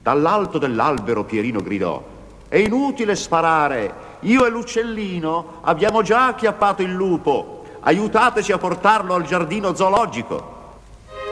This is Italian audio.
Dall'alto dell'albero Pierino gridò: «È inutile sparare, io e l'uccellino abbiamo già acchiappato il lupo, aiutateci a portarlo al giardino zoologico».